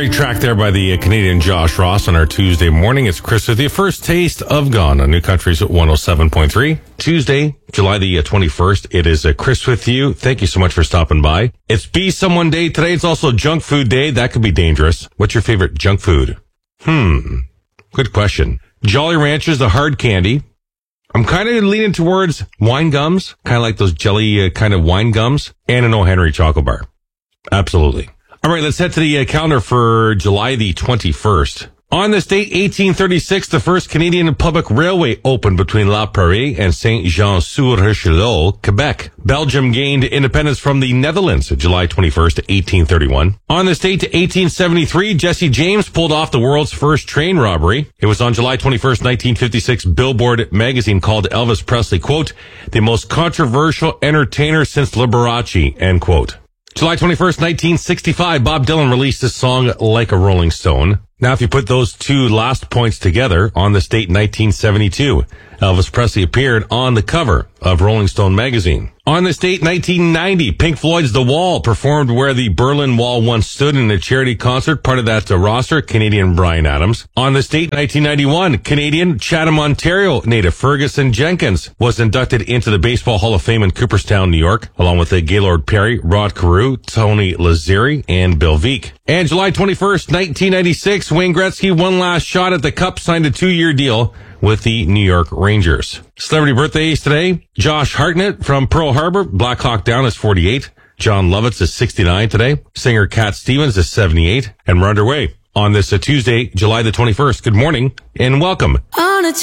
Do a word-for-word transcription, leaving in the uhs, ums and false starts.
Great track there by the Canadian Josh Ross on our Tuesday morning. It's Chris with the first taste of Gone on New Country's one oh seven point three. Tuesday, July the twenty-first. It is uh, Chris with you. Thank you so much for stopping by. It's Be Someone Day today. It's also Junk Food Day. That could be dangerous. What's your favorite junk food? Hmm. Good question. Jolly Ranchers, the hard candy. I'm kind of leaning towards wine gums, kind of like those jelly uh, kind of wine gums, and an O. Henry chocolate bar. Absolutely. All right, let's head to the uh, calendar for July the twenty-first. On this date, eighteen thirty-six, the first Canadian public railway opened between La Prairie and Saint-Jean-sur-Richelieu, Quebec. Belgium gained independence from the Netherlands July twenty-first, eighteen thirty-one. On this date, eighteen seventy-three, Jesse James pulled off the world's first train robbery. It was on July twenty-first, nineteen fifty-six, Billboard magazine called Elvis Presley, quote, the most controversial entertainer since Liberace, end quote. July twenty-first, nineteen sixty-five, Bob Dylan released his song Like a Rolling Stone. Now, if you put those two last points together, on this date, nineteen seventy-two, Elvis Presley appeared on the cover of Rolling Stone magazine. On this date, nineteen ninety, Pink Floyd's The Wall performed where the Berlin Wall once stood in a charity concert, part of that uh, roster, Canadian Bryan Adams. On this date, nineteen ninety-one, Canadian Chatham, Ontario native Ferguson Jenkins was inducted into the Baseball Hall of Fame in Cooperstown, New York, along with uh, Gaylord Perry, Rod Carew, Tony Lazzeri, and Bill Veeck. And July twenty-first, nineteen ninety-six, Wayne Gretzky, one last shot at the Cup, signed a two-year deal with the New York Rangers. Celebrity birthdays today. Josh Hartnett from Pearl Harbor, Black Hawk Down, is forty-eight. John Lovitz is sixty-nine today. Singer Cat Stevens is seventy-eight. And we're underway on this uh, Tuesday, July the twenty-first. Good morning and welcome. On a